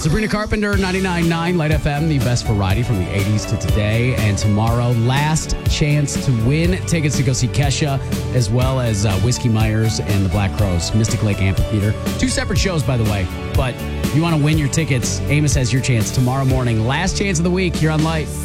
Sabrina Carpenter, 99.9 Light FM, the best variety from the 80s to today. And tomorrow, last chance to win tickets to go see Kesha, as well as Whiskey Myers and the Black Crowes, Mystic Lake Amphitheater. 2 separate shows, by the way. But if you want to win your tickets, Amos has your chance tomorrow morning. Last chance of the week here on Light.